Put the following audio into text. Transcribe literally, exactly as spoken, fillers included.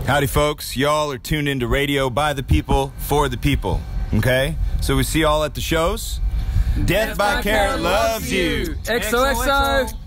Howdy, folks. Y'all are tuned into radio by the people, for the people. Okay? So we see y'all at the shows. Death, Death by, by Carrot loves you. X O X O.